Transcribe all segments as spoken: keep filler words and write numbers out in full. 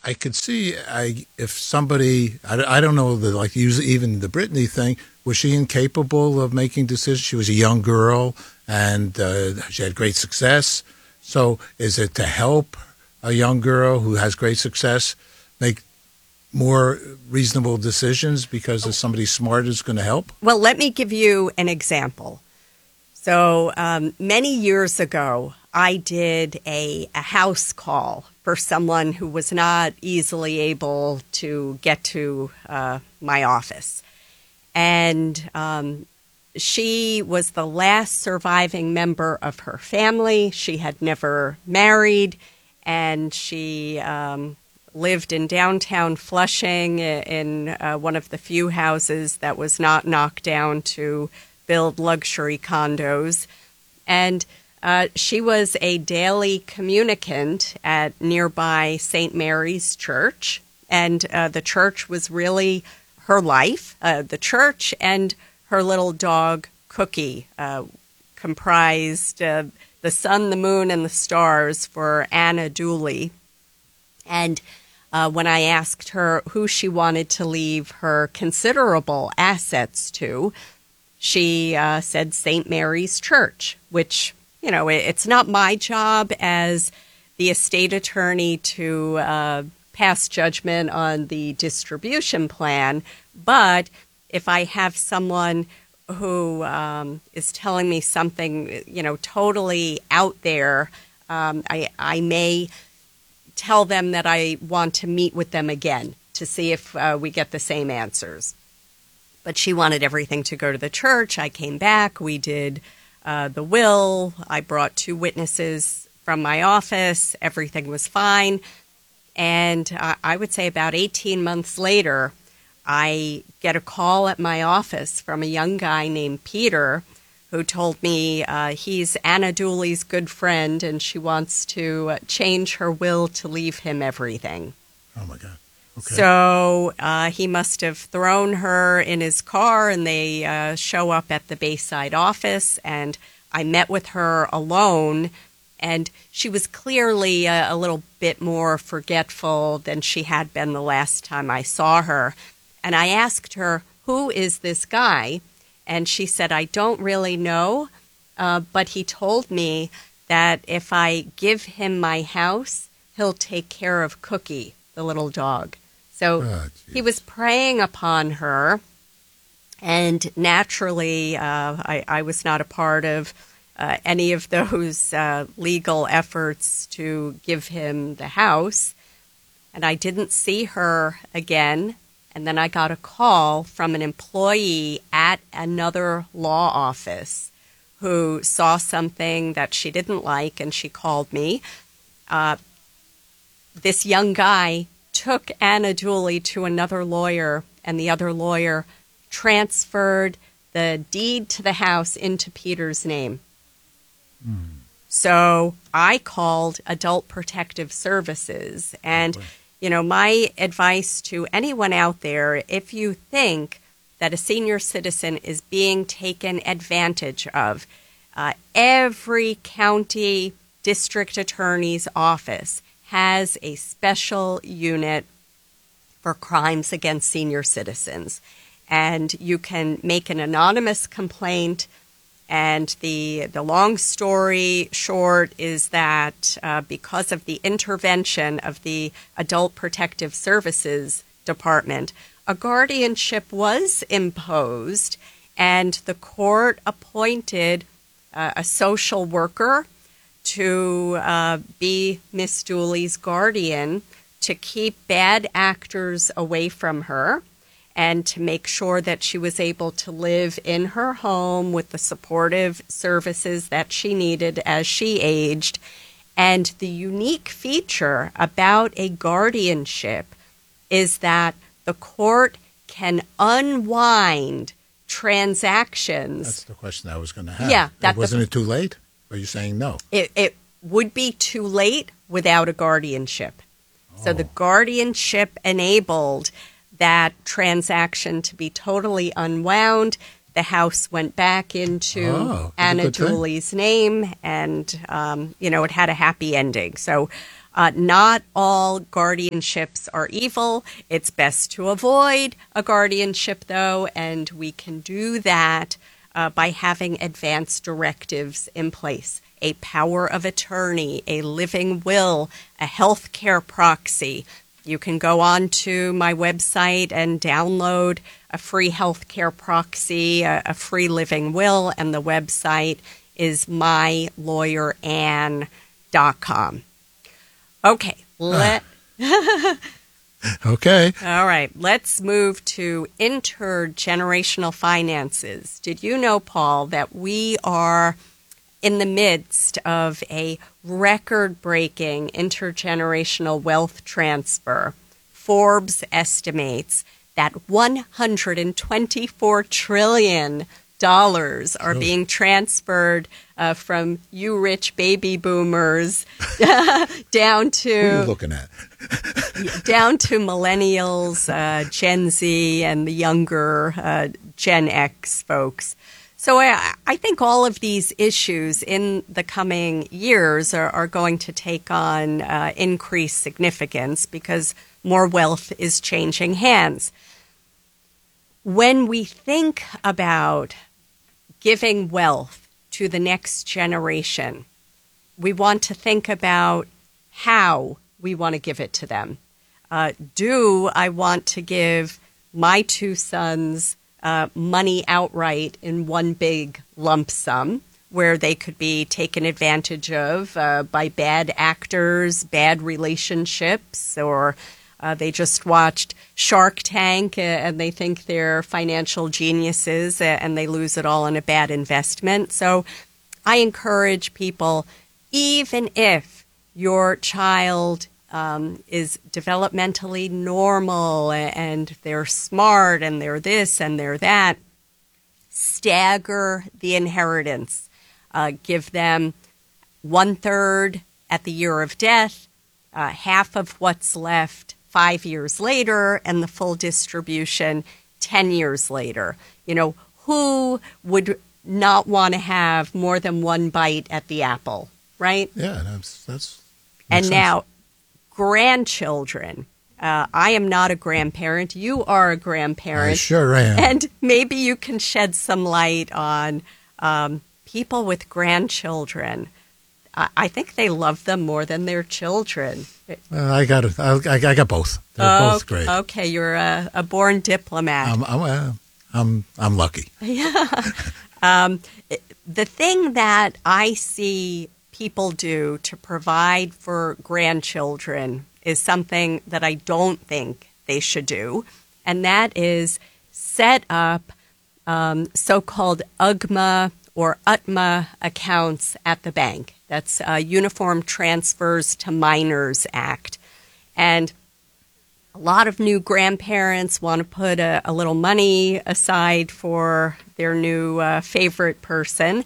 I could see I if somebody I, I don't know the like use even the Brittany thing, was she incapable of making decisions? She was a young girl and uh, she had great success. So is it to help a young girl who has great success make more reasonable decisions because of somebody smart is going to help? Well, let me give you an example. So um, many years ago, I did a, a house call for someone who was not easily able to get to uh, my office. And um, she was the last surviving member of her family. She had never married, and she um, lived in downtown Flushing in uh, one of the few houses that was not knocked down to build luxury condos. And uh, she was a daily communicant at nearby Saint Mary's Church. And uh, the church was really her life. Uh, the church and her little dog, Cookie, uh, comprised uh, the sun, the moon, and the stars for Anna Dooley. And uh, when I asked her who she wanted to leave her considerable assets to, she uh, said Saint Mary's Church, which, you know, it, it's not my job as the estate attorney to uh, pass judgment on the distribution plan. But if I have someone who um, is telling me something, you know, totally out there, um, I, I may tell them that I want to meet with them again to see if uh, we get the same answers. But she wanted everything to go to the church. I came back. We did uh, the will. I brought two witnesses from my office. Everything was fine. And uh, I would say about eighteen months later, I get a call at my office from a young guy named Peter who told me uh, he's Anna Dooley's good friend and she wants to change her will to leave him everything. Oh, my God. Okay. So uh, he must have thrown her in his car, and they uh, show up at the Bayside office, and I met with her alone, and she was clearly a, a little bit more forgetful than she had been the last time I saw her. And I asked her, who is this guy? And she said, I don't really know, uh, but he told me that if I give him my house, he'll take care of Cookie, the little dog. So oh, he was preying upon her, and naturally, uh, I, I was not a part of uh, any of those uh, legal efforts to give him the house, and I didn't see her again. And then I got a call from an employee at another law office who saw something that she didn't like, and she called me. Uh, this young guy took Anna Dooley to another lawyer, and the other lawyer transferred the deed to the house into Peter's name. Mm. So I called Adult Protective Services, and oh, you know, my advice to anyone out there, if you think that a senior citizen is being taken advantage of, uh, every county district attorney's office has a special unit for crimes against senior citizens. And you can make an anonymous complaint. And the the long story short is that uh, because of the intervention of the Adult Protective Services Department, a guardianship was imposed, and the court appointed uh, a social worker to uh, be Miss Dooley's guardian, to keep bad actors away from her, and to make sure that she was able to live in her home with the supportive services that she needed as she aged. And the unique feature about a guardianship is that the court can unwind transactions. That's the question I was going to have. Yeah. That Wasn't the, it too late? Are you saying no? It, it would be too late without a guardianship. Oh. So the guardianship enabled that transaction to be totally unwound. The house went back into oh, Anna Dooley's name, and, um, you know, it had a happy ending. So Uh, not all guardianships are evil. It's best to avoid a guardianship, though, and we can do that uh, by having advance directives in place. A power of attorney, a living will, a health care proxy. You can go on to my website and download a free health care proxy, a, a free living will, and the website is my lawyer ann dot com. Okay, let Okay. All right, let's move to intergenerational finances. Did you know, Paul, that we are in the midst of a record-breaking intergenerational wealth transfer? Forbes estimates that one hundred twenty-four trillion dollars are being transferred uh, from you rich baby boomers down to What are you looking at? down to millennials, uh, Gen Z, and the younger uh, Gen X folks. So I, I think all of these issues in the coming years are, are going to take on uh, increased significance because more wealth is changing hands. When we think about giving wealth to the next generation, we want to think about how we want to give it to them. Uh, do I want to give my two sons uh, money outright in one big lump sum where they could be taken advantage of uh, by bad actors, bad relationships, or Uh, they just watched Shark Tank uh, and they think they're financial geniuses uh, and they lose it all in a bad investment. So I encourage people, even if your child um, is developmentally normal and they're smart and they're this and they're that, stagger the inheritance. Uh, give them one-third at the year of death, uh, half of what's left five years later, and the full distribution ten years later. You know, who would not want to have more than one bite at the apple, right? Yeah, that's that's. And sense. now, grandchildren. Uh, I am not a grandparent. You are a grandparent. I sure am. And maybe you can shed some light on um, people with grandchildren. I think they love them more than their children. Well, I got I, I got both. They're oh, both great. Okay, you're a, a born diplomat. I'm I'm uh, I'm, I'm lucky. Yeah. um, the thing that I see people do to provide for grandchildren is something that I don't think they should do, and that is set up um, so-called U G M A or U T M A accounts at the bank. That's uh, Uniform Transfers to Minors Act. And a lot of new grandparents want to put a, a little money aside for their new uh, favorite person.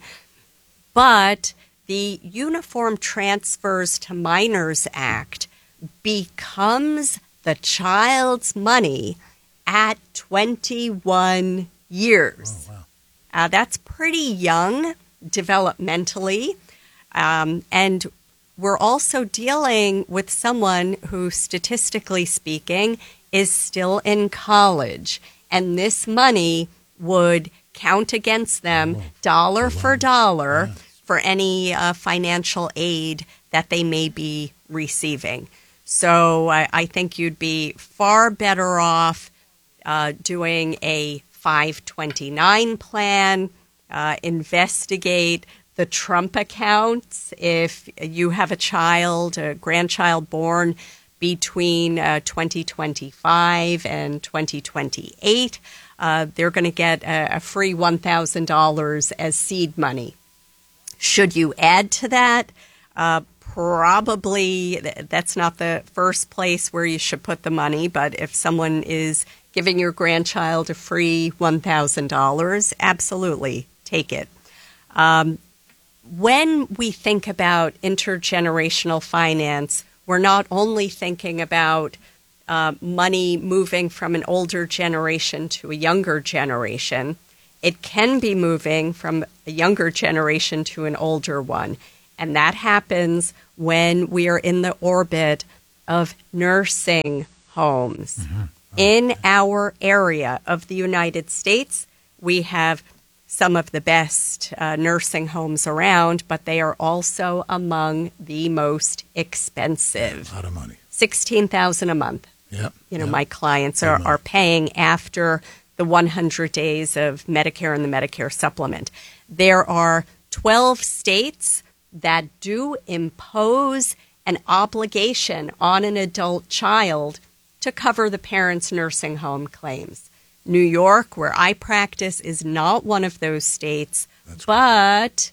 But the Uniform Transfers to Minors Act becomes the child's money at twenty-one years. Oh, wow. Uh, that's pretty young developmentally. Um, and we're also dealing with someone who, statistically speaking, is still in college. And this money would count against them Oh, dollar wow. for dollar Yes. for any uh, financial aid that they may be receiving. So I, I think you'd be far better off uh, doing a five twenty-nine plan, uh, investigate the Trump accounts. If you have a child, a grandchild born between uh, twenty twenty-five and twenty twenty-eight, uh, they're going to get a, a free one thousand dollars as seed money. Should you add to that? Uh, probably that's not the first place where you should put the money, but if someone is giving your grandchild a free one thousand dollars, absolutely take it. Um, when we think about intergenerational finance, we're not only thinking about uh, money moving from an older generation to a younger generation. It can be moving from a younger generation to an older one. And that happens when we are in the orbit of nursing homes. Mm-hmm. Oh, in okay. our area of the United States, we have some of the best uh, nursing homes around, but they are also among the most expensive. A lot of money. sixteen thousand dollars a month. Yep. You know, yep. my clients Big are, money. are paying after the one hundred days of Medicare and the Medicare supplement. There are twelve states that do impose an obligation on an adult child to cover the parent's nursing home claims. New York, where I practice, is not one of those states, That's but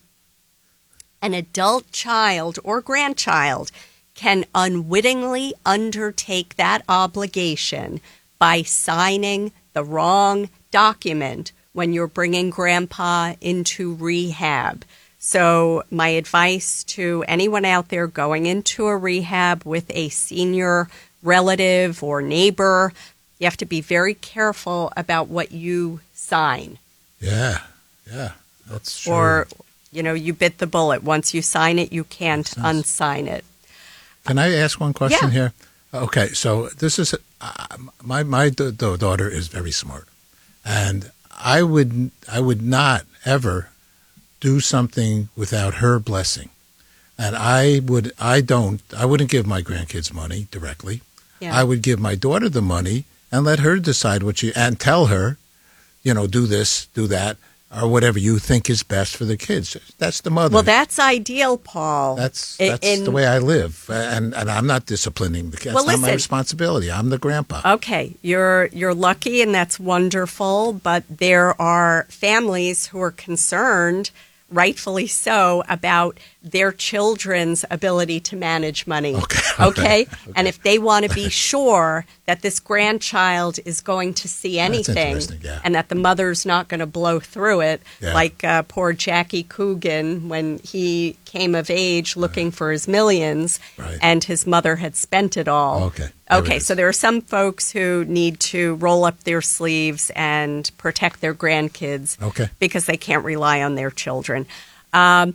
an adult child or grandchild can unwittingly undertake that obligation by signing the wrong document when you're bringing grandpa into rehab. So my advice to anyone out there going into a rehab with a senior relative or neighbor, you have to be very careful about what you sign. Yeah, yeah, that's true. Or, you know, you bit the bullet. Once you sign it, you can't unsign it. Can I ask one question Yeah. here? Okay, so this is uh, my my d- d- daughter is very smart, and I would I would not ever do something without her blessing, and I would I don't I wouldn't give my grandkids money directly. Yeah. I would give my daughter the money and let her decide what she and tell her, you know, do this, do that, or whatever you think is best for the kids. That's the mother. Well, that's ideal, Paul. That's I- that's in- the way I live, and and I'm not disciplining the kids. Well, That's not my listen. responsibility. I'm the grandpa. Okay, you're you're lucky and that's wonderful, but there are families who are concerned, rightfully so, about their children's ability to manage money. Okay, Okay? okay, And if they want to be sure that this grandchild is going to see anything interesting, yeah. and that the mother's not going to blow through it, Yeah. like uh, poor Jackie Coogan when he came of age looking for his millions Right. and his mother had spent it all. Okay, there Okay, it is. so there are some folks who need to roll up their sleeves and protect their grandkids Okay. because they can't rely on their children. Um,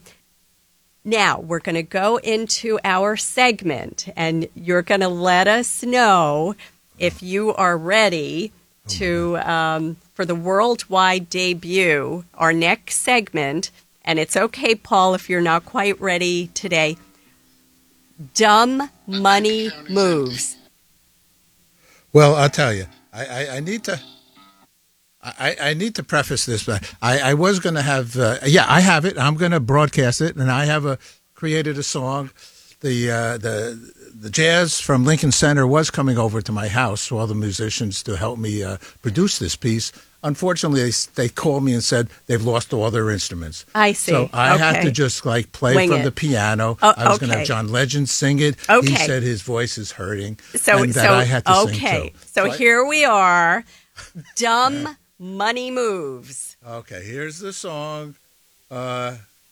now, we're going to go into our segment, and you're going to let us know if you are ready to um, for the worldwide debut, our next segment. And it's okay, Paul, if you're not quite ready today. Dumb money moves. Well, I'll tell you, I, I, I need to. I, I need to preface this, but I, I was going to have, uh, yeah, I have it. I'm going to broadcast it, and I have a created a song. The uh, the the jazz from Lincoln Center was coming over to my house, so all the musicians to help me uh, produce this piece. Unfortunately, they, they called me and said they've lost all their instruments. I see. So I Okay. had to just like play Wing from it. the piano. Oh, I was going to okay. have John Legend sing it. Okay. He said his voice is hurting, So, and that so I had to okay. sing too. So I- here we are. Dumb money moves. Okay, here's the song. Uh,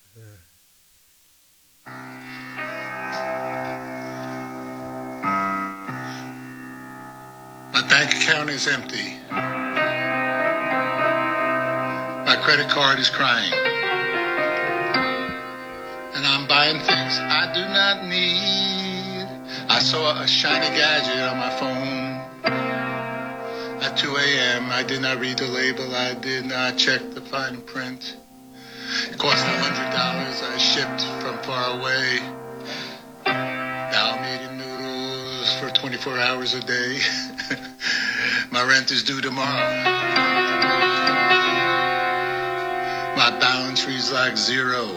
My bank account is empty. My credit card is crying. And I'm buying things I do not need. I saw a shiny gadget on my phone. At two a.m., I did not read the label. I did not check the fine print. It cost one hundred dollars. I shipped from far away. Now I'm eating noodles for twenty-four hours a day. My rent is due tomorrow. My balance reads like zero.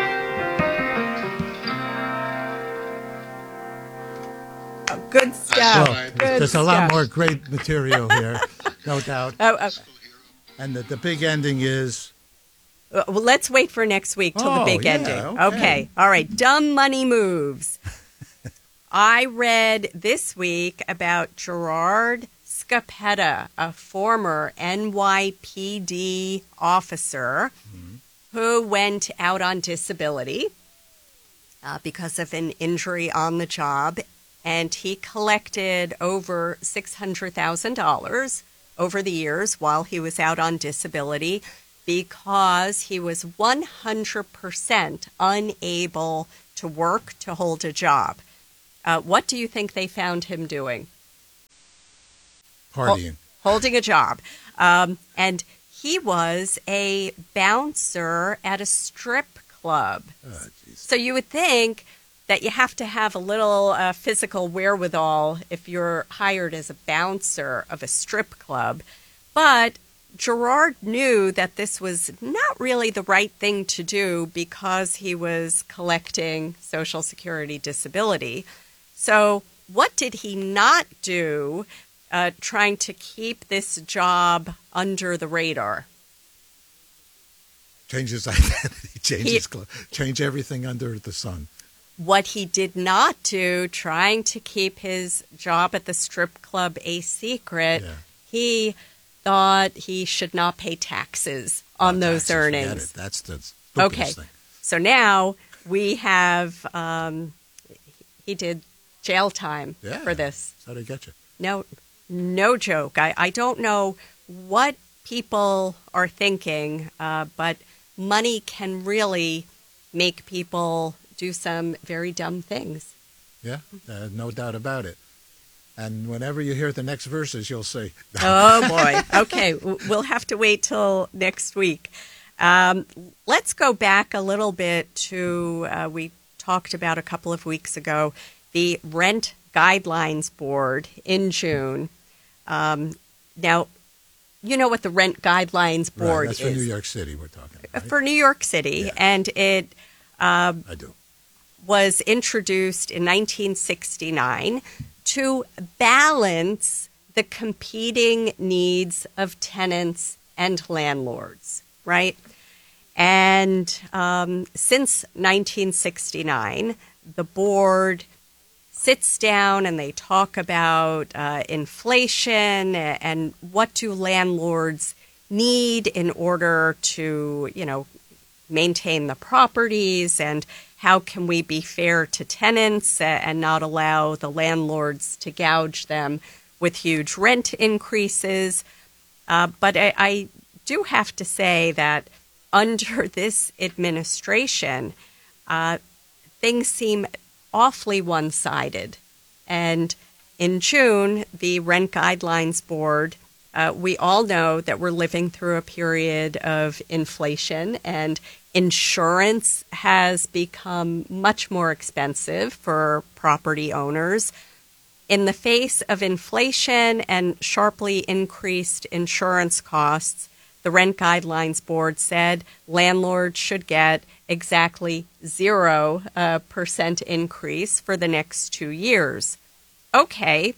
Oh, good stuff. Well, Good there's a lot stuff. more great material here, no doubt. Oh, oh. And the, the big ending is Uh, Well, let's wait for next week till the Oh, big yeah, ending. okay. All right. Dumb money moves. I read this week about Gerard Scapetta, a former N Y P D officer who went out on disability uh, because of an injury on the job, and he collected over six hundred thousand dollars over the years while he was out on disability because he was one hundred percent unable to work, to hold a job. Uh, what do you think they found him doing? Partying. Hol- holding a job. Um, and he was a bouncer at a strip club. Oh, so you would think that you have to have a little uh, physical wherewithal if you're hired as a bouncer of a strip club. But Gerard knew that this was not really the right thing to do because he was collecting Social Security disability. So what did he not do uh, trying to keep this job under the radar? Change his identity, change He- his clothes, change everything under the sun. What he did not do, trying to keep his job at the strip club a secret, Yeah. he thought he should not pay taxes on Oh, those taxes, forget earnings. it. That's the stupidest Okay. thing. So now we have, um, he did jail time Yeah. for this. That's how they get you. No, no joke. I, I don't know what people are thinking, uh, but money can really make people do some very dumb things. Yeah, uh, no doubt about it. And whenever you hear the next verses, you'll say, Oh, boy. Okay, w- we'll have to wait till next week. Um, let's go back a little bit to, uh, we talked about a couple of weeks ago, the Rent Guidelines Board in June. Um, now, you know what the Rent Guidelines right, Board that's is. for New York City we're talking about. Right? For New York City, Yeah. and it I do. was introduced in nineteen sixty-nine to balance the competing needs of tenants and landlords, right? And um, since nineteen sixty-nine, the board sits down and they talk about uh, inflation and what do landlords need in order to, you know, maintain the properties, and how can we be fair to tenants and not allow the landlords to gouge them with huge rent increases. Uh, but I, I do have to say that under this administration, uh, things seem awfully one-sided. And in June, the Rent Guidelines Board, uh, we all know that we're living through a period of inflation, and insurance has become much more expensive for property owners. In the face of inflation and sharply increased insurance costs, the Rent Guidelines Board said landlords should get exactly zero uh, percent increase for the next two years. Okay,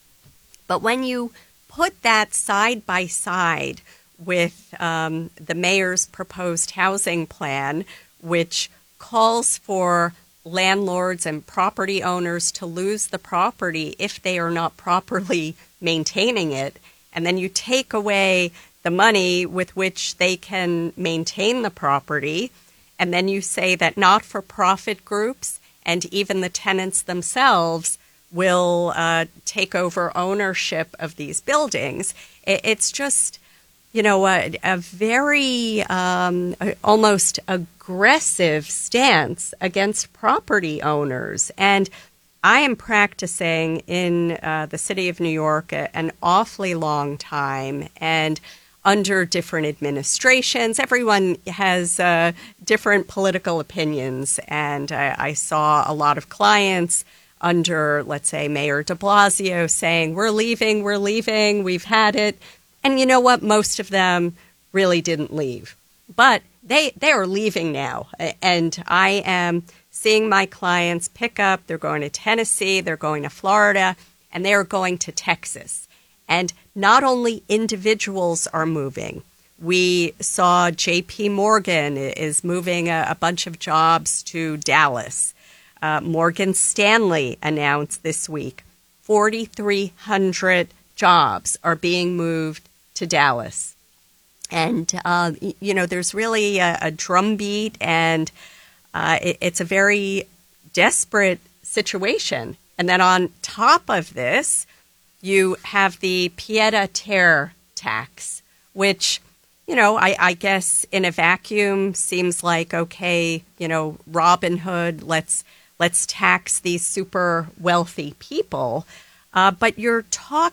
but when you put that side by side with um, the mayor's proposed housing plan, which calls for landlords and property owners to lose the property if they are not properly maintaining it, and then you take away the money with which they can maintain the property, and then you say that not-for-profit groups and even the tenants themselves will uh, take over ownership of these buildings. It, it's just, you know, a, a very um, almost aggressive stance against property owners. And I am practicing in uh, the city of New York a, an awfully long time, and under different administrations, everyone has uh, different political opinions. And I, I saw a lot of clients under, let's say, Mayor de Blasio saying, we're leaving, we're leaving, we've had it. And you know what? Most of them really didn't leave. But they, they are leaving now. And I am seeing my clients pick up. They're going to Tennessee, they're going to Florida, and they're going to Texas. And not only individuals are moving. We saw J P Morgan is moving a, a bunch of jobs to Dallas. Uh, Morgan Stanley announced this week four thousand three hundred jobs are being moved to Dallas. And, uh, you know, there's really a, a drumbeat, and uh, it, it's a very desperate situation. And then on top of this, you have the pied-à-terre tax, which you know, I, I guess in a vacuum seems like, okay, you know, Robin Hood, let's let's tax these super wealthy people. Uh, but you're talking